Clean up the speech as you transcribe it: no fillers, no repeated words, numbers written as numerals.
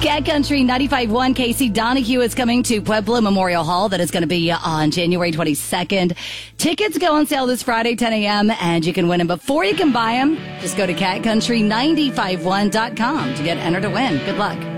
Cat Country 95.1 Casey Donahue is coming to Pueblo Memorial Hall. That is going to be on January 22nd. Tickets go on sale this Friday, 10 a.m., and you can win them. Before you can buy them, just go to catcountry951.com to get entered to win. Good luck.